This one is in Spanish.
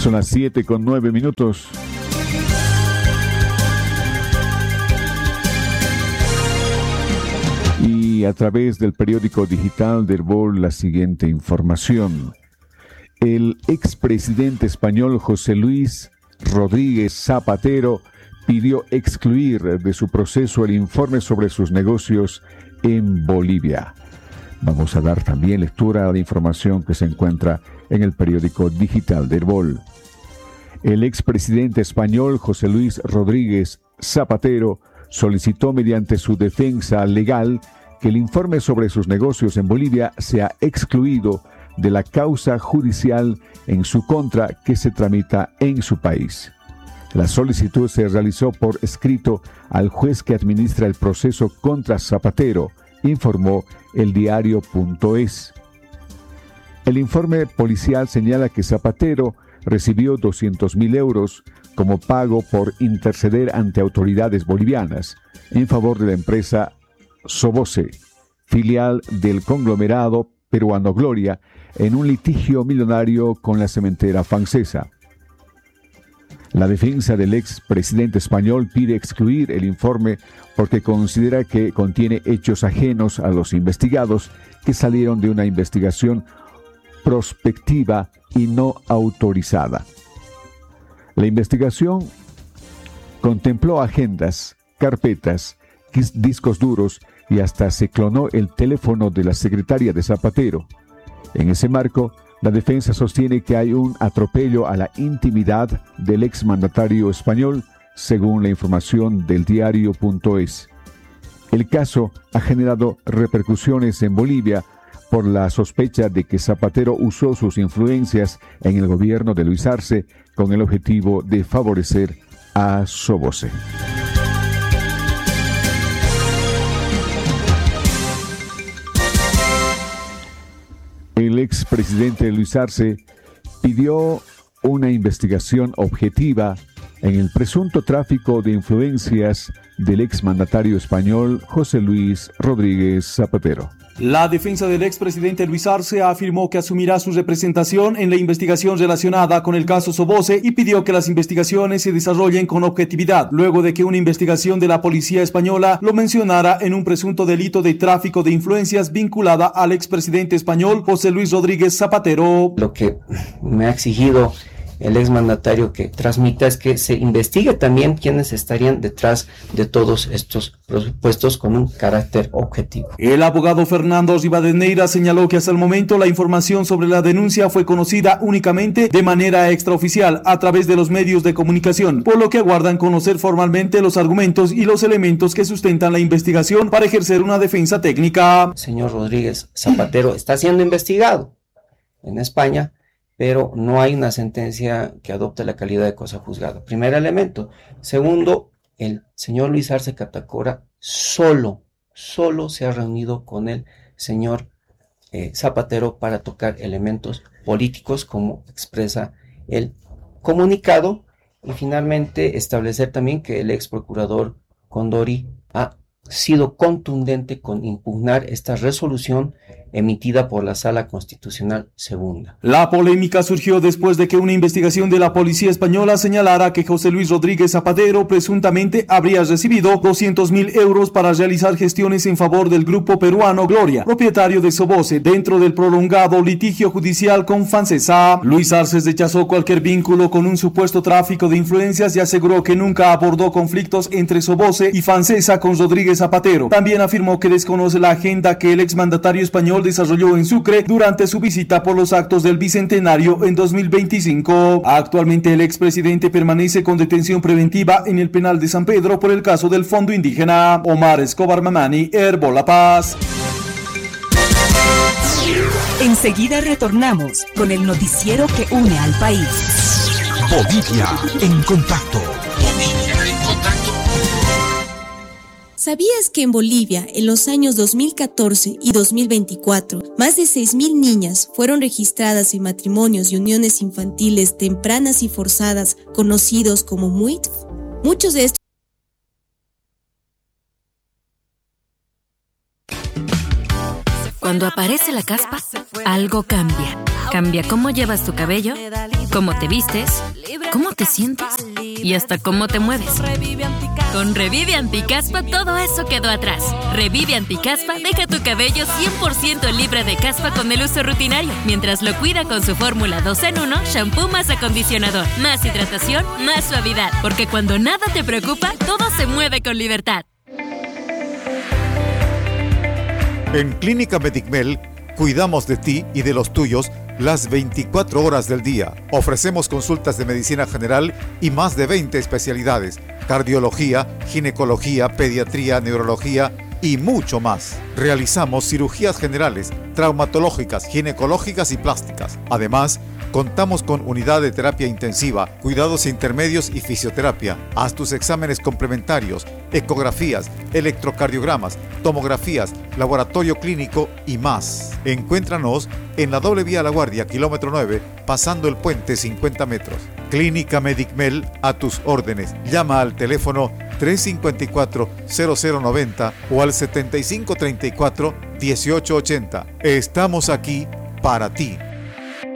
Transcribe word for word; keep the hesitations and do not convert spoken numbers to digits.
Son las siete con nueve minutos. Y a través del periódico digital del Herbol, la siguiente información. El expresidente español José Luis Rodríguez Zapatero pidió excluir de su proceso el informe sobre sus negocios en Bolivia. Vamos a dar también lectura a la información que se encuentra en el periódico digital del Herbol. El expresidente español José Luis Rodríguez Zapatero solicitó mediante su defensa legal que el informe sobre sus negocios en Bolivia sea excluido de la causa judicial en su contra que se tramita en su país. La solicitud se realizó por escrito al juez que administra el proceso contra Zapatero, informó el diario punto es. El informe policial señala que Zapatero recibió doscientos mil euros como pago por interceder ante autoridades bolivianas en favor de la empresa Soboce, filial del conglomerado peruano Gloria, en un litigio millonario con la cementera francesa. La defensa del expresidente español pide excluir el informe porque considera que contiene hechos ajenos a los investigados que salieron de una investigación prospectiva y no autorizada. La investigación contempló agendas, carpetas, discos duros y hasta se clonó el teléfono de la secretaria de Zapatero. En ese marco, la defensa sostiene que hay un atropello a la intimidad del exmandatario español, según la información del diario punto es. El caso ha generado repercusiones en Bolivia por la sospecha de que Zapatero usó sus influencias en el gobierno de Luis Arce con el objetivo de favorecer a Soboce. El expresidente Luis Arce pidió una investigación objetiva en el presunto tráfico de influencias del exmandatario español José Luis Rodríguez Zapatero. La defensa del expresidente Luis Arce afirmó que asumirá su representación en la investigación relacionada con el caso Soboce y pidió que las investigaciones se desarrollen con objetividad, luego de que una investigación de la policía española lo mencionara en un presunto delito de tráfico de influencias vinculada al expresidente español José Luis Rodríguez Zapatero. Lo que me ha exigido el exmandatario que transmita es que se investigue también quiénes estarían detrás de todos estos presupuestos con un carácter objetivo. El abogado Fernando Rivadeneira señaló que hasta el momento la información sobre la denuncia fue conocida únicamente de manera extraoficial a través de los medios de comunicación, por lo que aguardan conocer formalmente los argumentos y los elementos que sustentan la investigación para ejercer una defensa técnica. Señor Rodríguez Zapatero está siendo investigado en España, pero no hay una sentencia que adopte la calidad de cosa juzgada. Primer elemento. Segundo, el señor Luis Arce Catacora solo, solo se ha reunido con el señor eh, Zapatero para tocar elementos políticos, como expresa el comunicado, y finalmente establecer también que el ex procurador Condori ha sido contundente con impugnar esta resolución emitida por la Sala Constitucional Segunda. La polémica surgió después de que una investigación de la policía española señalara que José Luis Rodríguez Zapatero presuntamente habría recibido doscientos mil euros para realizar gestiones en favor del grupo peruano Gloria, propietario de Soboce, dentro del prolongado litigio judicial con Fancesa. Luis Arce rechazó cualquier vínculo con un supuesto tráfico de influencias y aseguró que nunca abordó conflictos entre Soboce y Fancesa con Rodríguez Zapatero. También afirmó que desconoce la agenda que el exmandatario español desarrolló en Sucre durante su visita por los actos del Bicentenario en dos mil veinticinco. Actualmente el expresidente permanece con detención preventiva en el penal de San Pedro por el caso del Fondo Indígena. Omar Escobar Mamani, Herbol La Paz. Enseguida retornamos con el noticiero que une al país. Bolivia en contacto. Bolivia en contacto. ¿Sabías que en Bolivia, en los años dos mil catorce y dos mil veinticuatro, más de seis mil niñas fueron registradas en matrimonios y uniones infantiles tempranas y forzadas, conocidos como M U I T F? Muchos de estos Cuando aparece la caspa, algo cambia. Cambia cómo llevas tu cabello, cómo te vistes, cómo te sientes y hasta cómo te mueves. Con Revive Anticaspa todo eso quedó atrás. Revive Anticaspa deja tu cabello cien por ciento libre de caspa con el uso rutinario, mientras lo cuida con su fórmula dos en uno, shampoo más acondicionador, más hidratación, más suavidad. Porque cuando nada te preocupa, todo se mueve con libertad. En Clínica Medicmel cuidamos de ti y de los tuyos las veinticuatro horas del día. Ofrecemos consultas de medicina general y más de veinte especialidades: cardiología, ginecología, pediatría, neurología y mucho más. Realizamos cirugías generales, traumatológicas, ginecológicas y plásticas. Además, contamos con unidad de terapia intensiva, cuidados intermedios y fisioterapia. Haz tus exámenes complementarios, ecografías, electrocardiogramas, tomografías, laboratorio clínico y más. Encuéntranos en la doble vía La Guardia, kilómetro nueve, pasando el puente cincuenta metros. Clínica Medicmel, a tus órdenes. Llama al teléfono tres cinco cuatro, cero cero nueve cero o al setenta y cinco treinta y cuatro, dieciocho ochenta. Estamos aquí para ti.